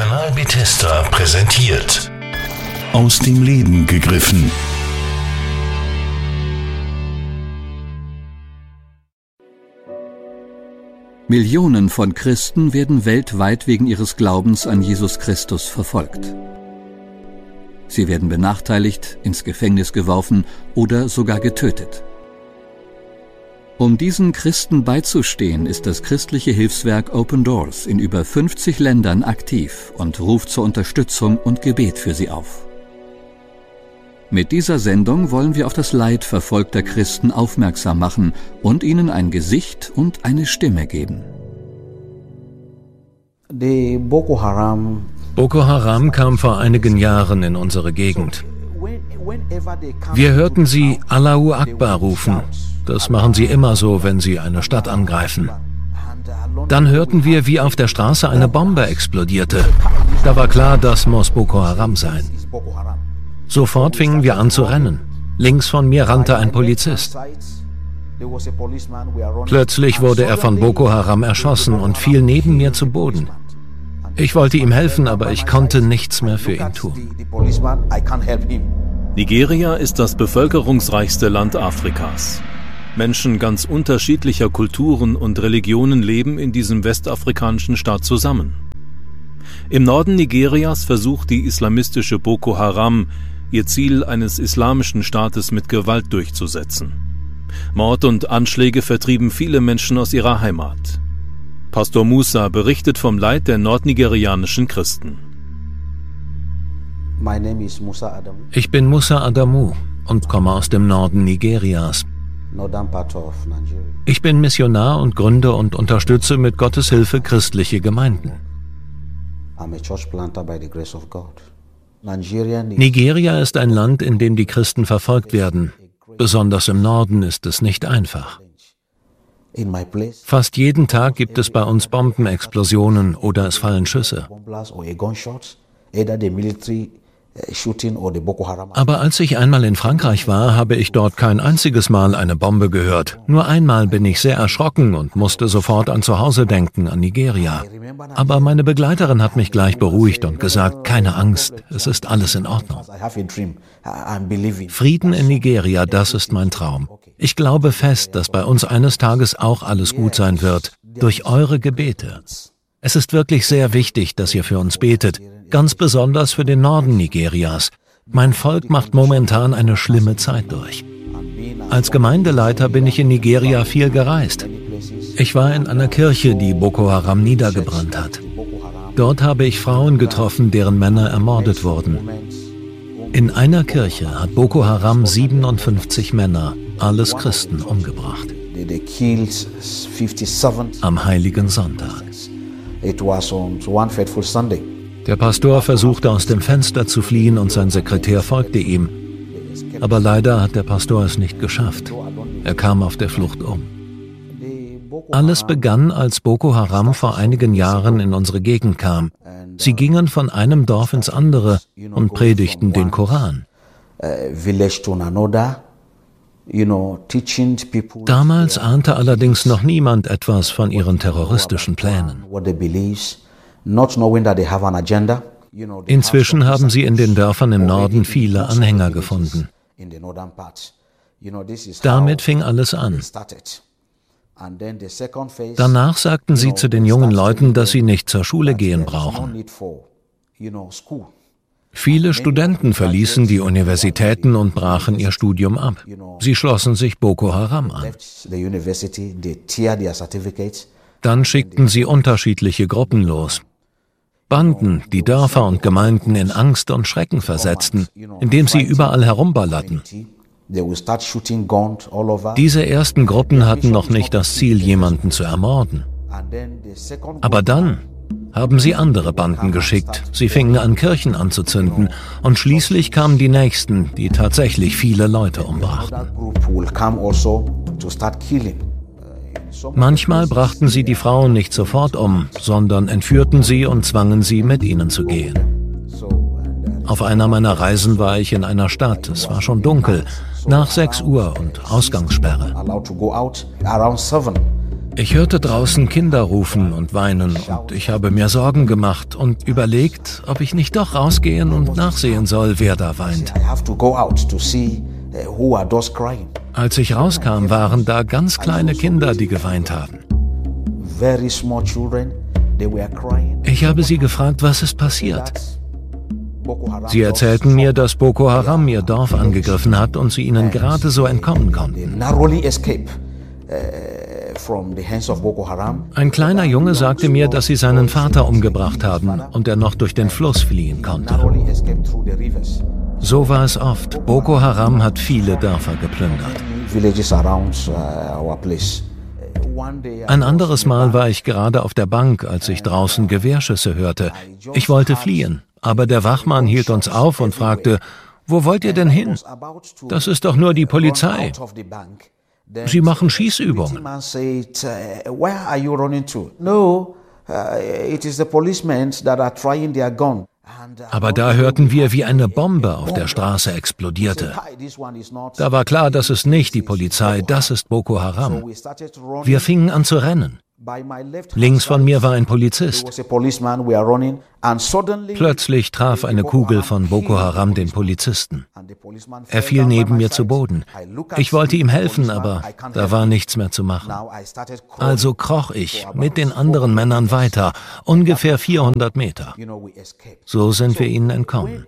Kanal Bethesda präsentiert. Aus dem Leben gegriffen. Millionen von Christen werden weltweit wegen ihres Glaubens an Jesus Christus verfolgt. Sie werden benachteiligt, ins Gefängnis geworfen oder sogar getötet. Um diesen Christen beizustehen, ist das christliche Hilfswerk Open Doors in über 50 Ländern aktiv und ruft zur Unterstützung und Gebet für sie auf. Mit dieser Sendung wollen wir auf das Leid verfolgter Christen aufmerksam machen und ihnen ein Gesicht und eine Stimme geben. Boko Haram kam vor einigen Jahren in unsere Gegend. Wir hörten sie Allahu Akbar rufen. Das machen sie immer so, wenn sie eine Stadt angreifen. Dann hörten wir, wie auf der Straße eine Bombe explodierte. Da war klar, das muss Boko Haram sein. Sofort fingen wir an zu rennen. Links von mir rannte ein Polizist. Plötzlich wurde er von Boko Haram erschossen und fiel neben mir zu Boden. Ich wollte ihm helfen, aber ich konnte nichts mehr für ihn tun. Nigeria ist das bevölkerungsreichste Land Afrikas. Menschen ganz unterschiedlicher Kulturen und Religionen leben in diesem westafrikanischen Staat zusammen. Im Norden Nigerias versucht die islamistische Boko Haram, ihr Ziel eines islamischen Staates mit Gewalt durchzusetzen. Mord und Anschläge vertrieben viele Menschen aus ihrer Heimat. Pastor Musa berichtet vom Leid der nordnigerianischen Christen. Ich bin Musa Adamu und komme aus dem Norden Nigerias. Ich bin Missionar und gründe und unterstütze mit Gottes Hilfe christliche Gemeinden. Nigeria ist ein Land, in dem die Christen verfolgt werden. Besonders im Norden ist es nicht einfach. Fast jeden Tag gibt es bei uns Bombenexplosionen oder es fallen Schüsse. Aber als ich einmal in Frankreich war, habe ich dort kein einziges Mal eine Bombe gehört. Nur einmal bin ich sehr erschrocken und musste sofort an zu Hause denken, an Nigeria. Aber meine Begleiterin hat mich gleich beruhigt und gesagt, keine Angst, es ist alles in Ordnung. Frieden in Nigeria, das ist mein Traum. Ich glaube fest, dass bei uns eines Tages auch alles gut sein wird, durch eure Gebete. Es ist wirklich sehr wichtig, dass ihr für uns betet. Ganz besonders für den Norden Nigerias. Mein Volk macht momentan eine schlimme Zeit durch. Als Gemeindeleiter bin ich in Nigeria viel gereist. Ich war in einer Kirche, die Boko Haram niedergebrannt hat. Dort habe ich Frauen getroffen, deren Männer ermordet wurden. In einer Kirche hat Boko Haram 57 Männer, alles Christen, umgebracht. Am Heiligen Sonntag. Der Pastor versuchte aus dem Fenster zu fliehen und sein Sekretär folgte ihm. Aber leider hat der Pastor es nicht geschafft. Er kam auf der Flucht um. Alles begann, als Boko Haram vor einigen Jahren in unsere Gegend kam. Sie gingen von einem Dorf ins andere und predigten den Koran. Damals ahnte allerdings noch niemand etwas von ihren terroristischen Plänen. Inzwischen haben sie in den Dörfern im Norden viele Anhänger gefunden. Damit fing alles an. Danach sagten sie zu den jungen Leuten, dass sie nicht zur Schule gehen brauchen. Viele Studenten verließen die Universitäten und brachen ihr Studium ab. Sie schlossen sich Boko Haram an. Dann schickten sie unterschiedliche Gruppen los. Banden, die Dörfer und Gemeinden in Angst und Schrecken versetzten, indem sie überall herumballerten. Diese ersten Gruppen hatten noch nicht das Ziel, jemanden zu ermorden. Aber dann haben sie andere Banden geschickt. Sie fingen an, Kirchen anzuzünden. Und schließlich kamen die nächsten, die tatsächlich viele Leute umbrachten. Manchmal brachten sie die Frauen nicht sofort um, sondern entführten sie und zwangen sie, mit ihnen zu gehen. Auf einer meiner Reisen war ich in einer Stadt. Es war schon dunkel, nach 6 Uhr und Ausgangssperre. Ich hörte draußen Kinder rufen und weinen und ich habe mir Sorgen gemacht und überlegt, ob ich nicht doch rausgehen und nachsehen soll, wer da weint. Als ich rauskam, waren da ganz kleine Kinder, die geweint haben. Ich habe sie gefragt, was ist passiert. Sie erzählten mir, dass Boko Haram ihr Dorf angegriffen hat und sie ihnen gerade so entkommen konnten. Ein kleiner Junge sagte mir, dass sie seinen Vater umgebracht haben und er noch durch den Fluss fliehen konnte. So war es oft. Boko Haram hat viele Dörfer geplündert. Ein anderes Mal war ich gerade auf der Bank, als ich draußen Gewehrschüsse hörte. Ich wollte fliehen, aber der Wachmann hielt uns auf und fragte, »Wo wollt ihr denn hin? Das ist doch nur die Polizei. Sie machen Schießübungen.« Aber da hörten wir, wie eine Bombe auf der Straße explodierte. Da war klar, das ist nicht die Polizei, das ist Boko Haram. Wir fingen an zu rennen. Links von mir war ein Polizist. Plötzlich traf eine Kugel von Boko Haram den Polizisten. Er fiel neben mir zu Boden. Ich wollte ihm helfen, aber da war nichts mehr zu machen. Also kroch ich mit den anderen Männern weiter, ungefähr 400 Meter. So sind wir ihnen entkommen.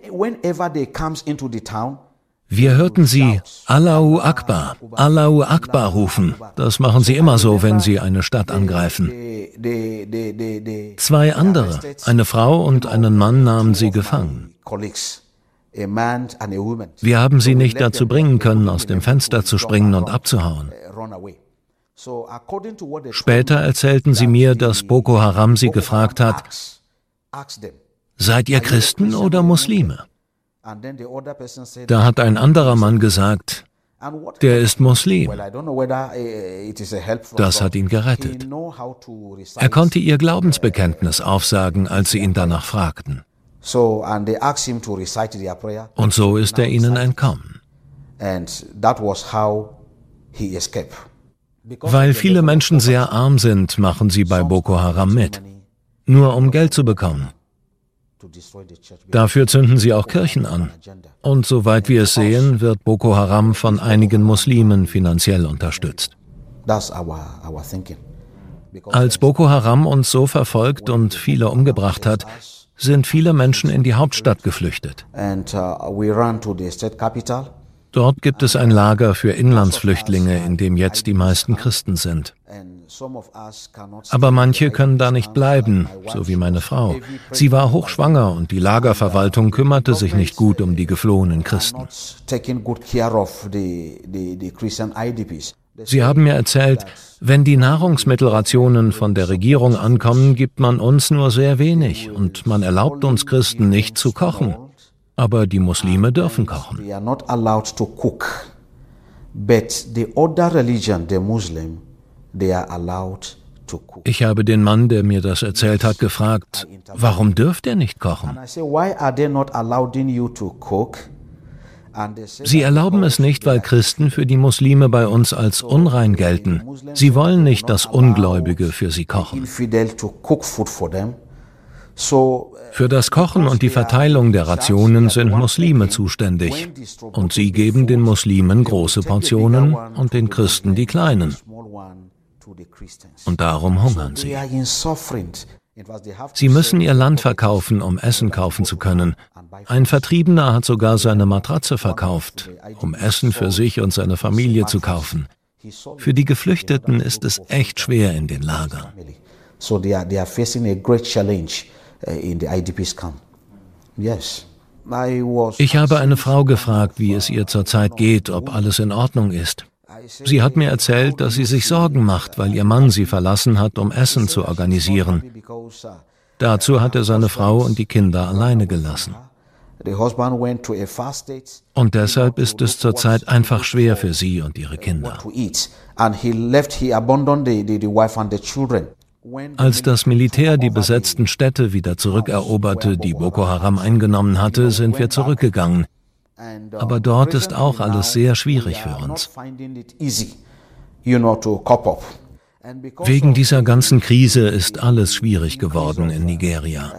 Wir hörten sie Allahu Akbar rufen. Das machen sie immer so, wenn sie eine Stadt angreifen. 2 andere, eine Frau und einen Mann, nahmen sie gefangen. Wir haben sie nicht dazu bringen können, aus dem Fenster zu springen und abzuhauen. Später erzählten sie mir, dass Boko Haram sie gefragt hat, »Seid ihr Christen oder Muslime?« Da hat ein anderer Mann gesagt, der ist Muslim. Das hat ihn gerettet. Er konnte ihr Glaubensbekenntnis aufsagen, als sie ihn danach fragten. Und so ist er ihnen entkommen. Weil viele Menschen sehr arm sind, machen sie bei Boko Haram mit, nur um Geld zu bekommen. Dafür zünden sie auch Kirchen an. Und soweit wir es sehen, wird Boko Haram von einigen Muslimen finanziell unterstützt. Als Boko Haram uns so verfolgt und viele umgebracht hat, sind viele Menschen in die Hauptstadt geflüchtet. Dort gibt es ein Lager für Inlandsflüchtlinge, in dem jetzt die meisten Christen sind. Aber manche können da nicht bleiben, so wie meine Frau. Sie war hochschwanger und die Lagerverwaltung kümmerte sich nicht gut um die geflohenen Christen. Sie haben mir erzählt, wenn die Nahrungsmittelrationen von der Regierung ankommen, gibt man uns nur sehr wenig und man erlaubt uns Christen nicht zu kochen. Aber die Muslime dürfen kochen. Ich habe den Mann, der mir das erzählt hat, gefragt, warum dürft ihr nicht kochen? Sie erlauben es nicht, weil Christen für die Muslime bei uns als unrein gelten. Sie wollen nicht, dass Ungläubige für sie kochen. Für das Kochen und die Verteilung der Rationen sind Muslime zuständig. Und sie geben den Muslimen große Portionen und den Christen die kleinen. Und darum hungern sie. Sie müssen ihr Land verkaufen, um Essen kaufen zu können. Ein Vertriebener hat sogar seine Matratze verkauft, um Essen für sich und seine Familie zu kaufen. Für die Geflüchteten ist es echt schwer in den Lagern. Ich habe eine Frau gefragt, wie es ihr zurzeit geht, ob alles in Ordnung ist. Sie hat mir erzählt, dass sie sich Sorgen macht, weil ihr Mann sie verlassen hat, um Essen zu organisieren. Dazu hat er seine Frau und die Kinder alleine gelassen. Und deshalb ist es zurzeit einfach schwer für sie und ihre Kinder. Als das Militär die besetzten Städte wieder zurückeroberte, die Boko Haram eingenommen hatte, sind wir zurückgegangen. Aber dort ist auch alles sehr schwierig für uns. Wegen dieser ganzen Krise ist alles schwierig geworden in Nigeria.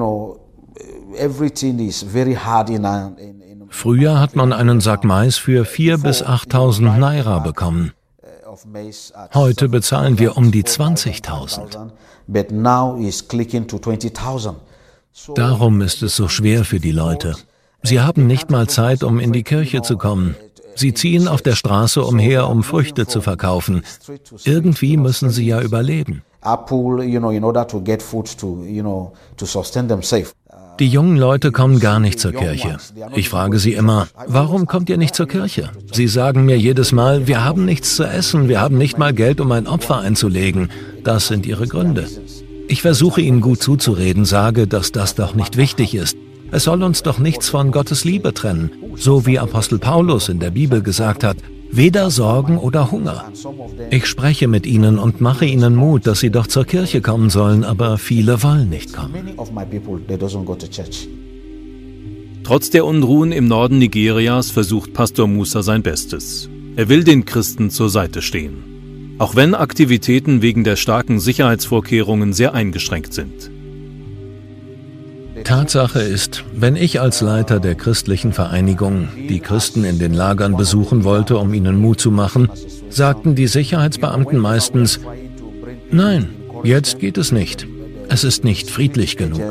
Früher hat man einen Sack Mais für 4.000 bis 8.000 Naira bekommen. Heute bezahlen wir um die 20.000. Darum ist es so schwer für die Leute. Sie haben nicht mal Zeit, um in die Kirche zu kommen. Sie ziehen auf der Straße umher, um Früchte zu verkaufen. Irgendwie müssen sie ja überleben. Die jungen Leute kommen gar nicht zur Kirche. Ich frage sie immer, warum kommt ihr nicht zur Kirche? Sie sagen mir jedes Mal, wir haben nichts zu essen, wir haben nicht mal Geld, um ein Opfer einzulegen. Das sind ihre Gründe. Ich versuche ihnen gut zuzureden, sage, dass das doch nicht wichtig ist. Es soll uns doch nichts von Gottes Liebe trennen, so wie Apostel Paulus in der Bibel gesagt hat, weder Sorgen oder Hunger. Ich spreche mit ihnen und mache ihnen Mut, dass sie doch zur Kirche kommen sollen, aber viele wollen nicht kommen. Trotz der Unruhen im Norden Nigerias versucht Pastor Musa sein Bestes. Er will den Christen zur Seite stehen, auch wenn Aktivitäten wegen der starken Sicherheitsvorkehrungen sehr eingeschränkt sind. Tatsache ist, wenn ich als Leiter der christlichen Vereinigung die Christen in den Lagern besuchen wollte, um ihnen Mut zu machen, sagten die Sicherheitsbeamten meistens, nein, jetzt geht es nicht. Es ist nicht friedlich genug.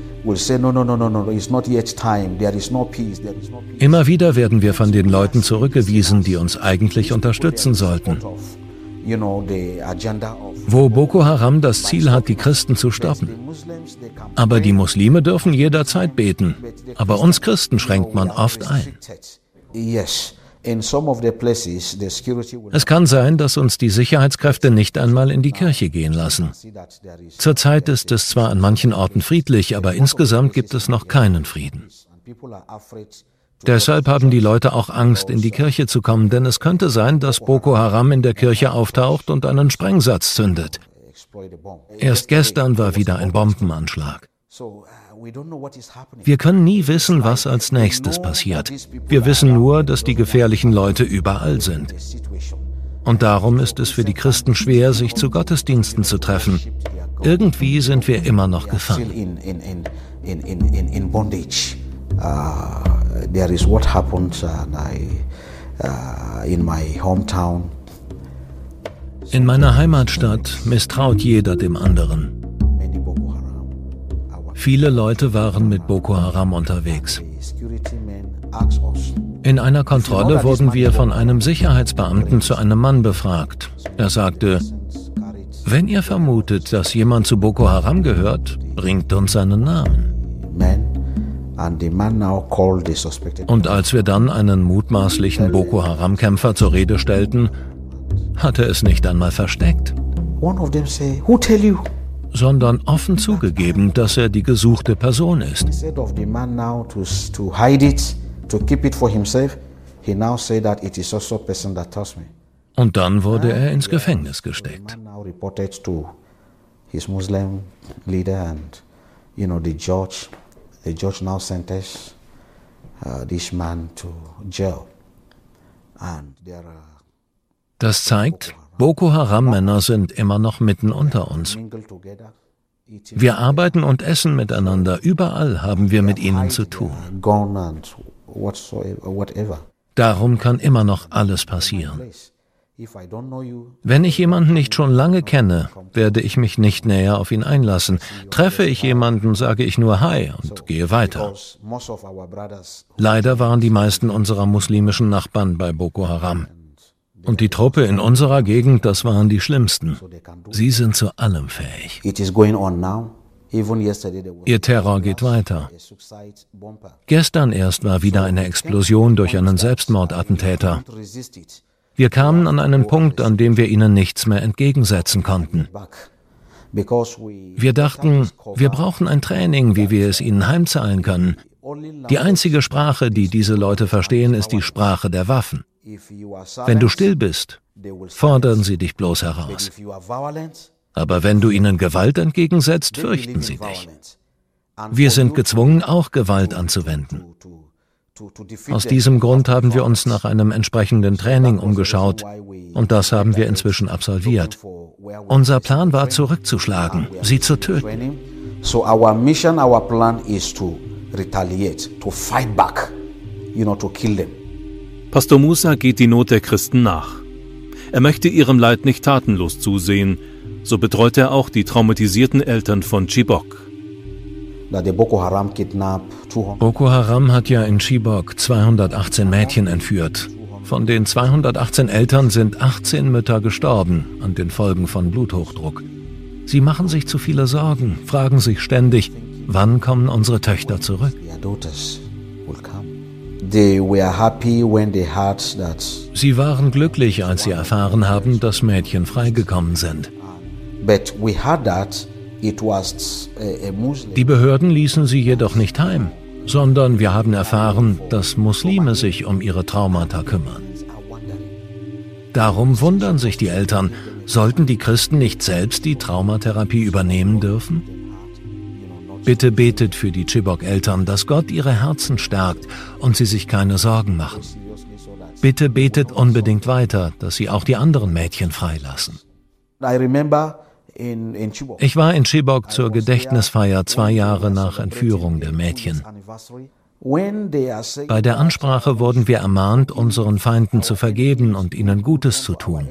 Immer wieder werden wir von den Leuten zurückgewiesen, die uns eigentlich unterstützen sollten. Wo Boko Haram das Ziel hat, die Christen zu stoppen. Aber die Muslime dürfen jederzeit beten. Aber uns Christen schränkt man oft ein. Es kann sein, dass uns die Sicherheitskräfte nicht einmal in die Kirche gehen lassen. Zurzeit ist es zwar an manchen Orten friedlich, aber insgesamt gibt es noch keinen Frieden. Deshalb haben die Leute auch Angst, in die Kirche zu kommen, denn es könnte sein, dass Boko Haram in der Kirche auftaucht und einen Sprengsatz zündet. Erst gestern war wieder ein Bombenanschlag. Wir können nie wissen, was als nächstes passiert. Wir wissen nur, dass die gefährlichen Leute überall sind. Und darum ist es für die Christen schwer, sich zu Gottesdiensten zu treffen. Irgendwie sind wir immer noch gefangen. There is what happened in my hometown. In meiner Heimatstadt misstraut jeder dem anderen. Viele Leute waren mit Boko Haram unterwegs. In einer Kontrolle wurden wir von einem Sicherheitsbeamten zu einem Mann befragt. Er sagte, wenn ihr vermutet, dass jemand zu Boko Haram gehört, bringt uns seinen Namen. Und als wir dann einen mutmaßlichen Boko Haram-Kämpfer zur Rede stellten, hat er es nicht einmal versteckt, sondern offen zugegeben, dass er die gesuchte Person ist. Und dann wurde er ins Gefängnis gesteckt. The judge now sentenced this man to jail. Das zeigt, Boko Haram-Männer sind immer noch mitten unter uns. Wir arbeiten und essen miteinander. Überall haben wir mit ihnen zu tun. Darum kann immer noch alles passieren. Wenn ich jemanden nicht schon lange kenne, werde ich mich nicht näher auf ihn einlassen. Treffe ich jemanden, sage ich nur Hi und gehe weiter. Leider waren die meisten unserer muslimischen Nachbarn bei Boko Haram. Und die Truppe in unserer Gegend, das waren die schlimmsten. Sie sind zu allem fähig. Ihr Terror geht weiter. Gestern erst war wieder eine Explosion durch einen Selbstmordattentäter. Wir kamen an einen Punkt, an dem wir ihnen nichts mehr entgegensetzen konnten. Wir dachten, wir brauchen ein Training, wie wir es ihnen heimzahlen können. Die einzige Sprache, die diese Leute verstehen, ist die Sprache der Waffen. Wenn du still bist, fordern sie dich bloß heraus. Aber wenn du ihnen Gewalt entgegensetzt, fürchten sie dich. Wir sind gezwungen, auch Gewalt anzuwenden. Aus diesem Grund haben wir uns nach einem entsprechenden Training umgeschaut und das haben wir inzwischen absolviert. Unser Plan war, zurückzuschlagen, sie zu töten. So our mission, our plan is to retaliate, to fight back, to kill them. Pastor Musa geht die Not der Christen nach. Er möchte ihrem Leid nicht tatenlos zusehen, so betreut er auch die traumatisierten Eltern von Chibok. Boko Haram hat ja in Chibok 218 Mädchen entführt. Von den 218 Eltern sind 18 Mütter gestorben an den Folgen von Bluthochdruck. Sie machen sich zu viele Sorgen, fragen sich ständig, wann kommen unsere Töchter zurück? Sie waren glücklich, als sie erfahren haben, dass Mädchen freigekommen sind. Die Behörden ließen sie jedoch nicht heim, sondern wir haben erfahren, dass Muslime sich um ihre Traumata kümmern. Darum wundern sich die Eltern, sollten die Christen nicht selbst die Traumatherapie übernehmen dürfen? Bitte betet für die Chibok-Eltern, dass Gott ihre Herzen stärkt und sie sich keine Sorgen machen. Bitte betet unbedingt weiter, dass sie auch die anderen Mädchen freilassen. Ich war in Chibok zur Gedächtnisfeier 2 Jahre nach Entführung der Mädchen. Bei der Ansprache wurden wir ermahnt, unseren Feinden zu vergeben und ihnen Gutes zu tun.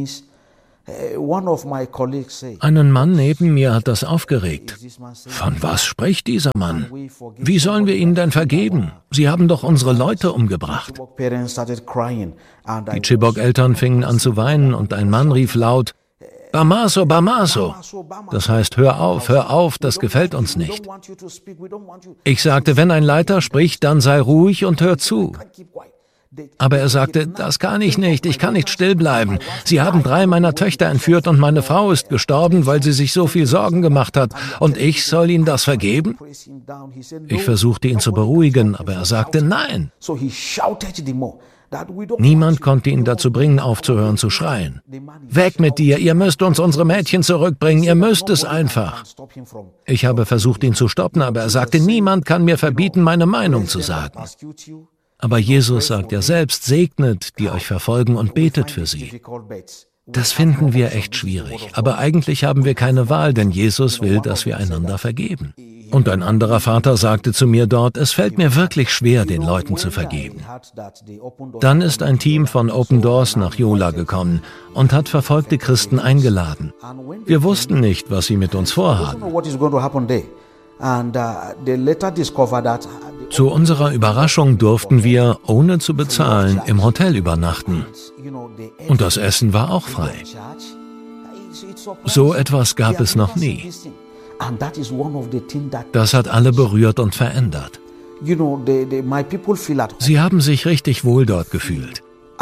Einen Mann neben mir hat das aufgeregt. Von was spricht dieser Mann? Wie sollen wir ihnen denn vergeben? Sie haben doch unsere Leute umgebracht. Die Chibok-Eltern fingen an zu weinen und ein Mann rief laut, Bamaso, Bamaso. Das heißt, hör auf, das gefällt uns nicht. Ich sagte, wenn ein Leiter spricht, dann sei ruhig und hör zu. Aber er sagte, das kann ich nicht, ich kann nicht still bleiben. Sie haben 3 meiner Töchter entführt und meine Frau ist gestorben, weil sie sich so viel Sorgen gemacht hat. Und ich soll ihnen das vergeben? Ich versuchte ihn zu beruhigen, aber er sagte nein. Niemand konnte ihn dazu bringen, aufzuhören zu schreien. Weg mit dir, ihr müsst uns unsere Mädchen zurückbringen, ihr müsst es einfach. Ich habe versucht, ihn zu stoppen, aber er sagte, niemand kann mir verbieten, meine Meinung zu sagen. Aber Jesus sagt ja selbst, segnet, die euch verfolgen und betet für sie. Das finden wir echt schwierig, aber eigentlich haben wir keine Wahl, denn Jesus will, dass wir einander vergeben. Und ein anderer Vater sagte zu mir dort, es fällt mir wirklich schwer, den Leuten zu vergeben. Dann ist ein Team von Open Doors nach Yola gekommen und hat verfolgte Christen eingeladen. Wir wussten nicht, was sie mit uns vorhaben. Zu unserer Überraschung durften wir, ohne zu bezahlen, im Hotel übernachten. Und das Essen war auch frei. So etwas gab es noch nie. Das hat alle berührt und verändert. Sie haben sich richtig wohl dort gefühlt.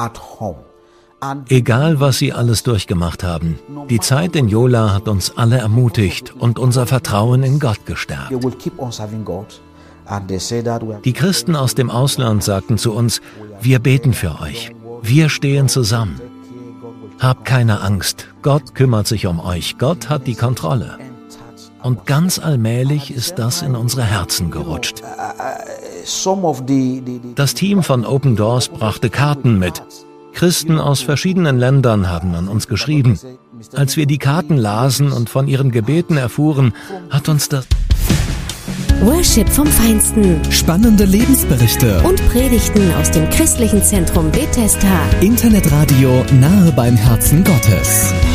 Egal, was sie alles durchgemacht haben, die Zeit in Yola hat uns alle ermutigt und unser Vertrauen in Gott gestärkt. Die Christen aus dem Ausland sagten zu uns, wir beten für euch, wir stehen zusammen. Habt keine Angst, Gott kümmert sich um euch, Gott hat die Kontrolle. Und ganz allmählich ist das in unsere Herzen gerutscht. Das Team von Open Doors brachte Karten mit. Christen aus verschiedenen Ländern haben an uns geschrieben. Als wir die Karten lasen und von ihren Gebeten erfuhren, hat uns das... Worship vom Feinsten. Spannende Lebensberichte. Und Predigten aus dem christlichen Zentrum Bethesda. Internetradio nahe beim Herzen Gottes.